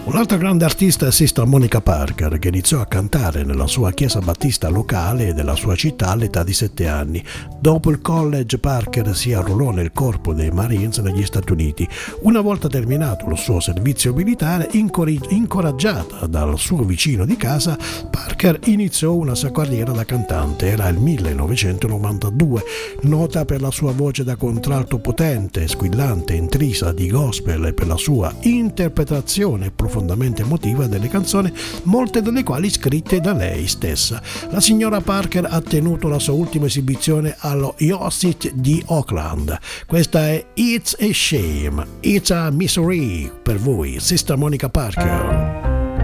Un'altra grande artista è Sister Monica Parker, che iniziò a cantare nella sua chiesa battista locale della sua città all'età di 7 anni. Dopo il college Parker si arruolò nel corpo dei Marines negli Stati Uniti. Una volta terminato il suo servizio militare, incoraggiata dal suo vicino di casa, Parker iniziò una sua carriera da cantante. Era il 1992, nota per la sua voce da contralto potente, squillante, intrisa di gospel e per la sua interpretazione profondamente emotiva delle canzoni, molte delle quali scritte da lei stessa. La signora Parker ha tenuto la sua ultima esibizione allo Yosit di Oakland. Questa è It's a Shame, It's a Misery per voi, Sister Monica Parker.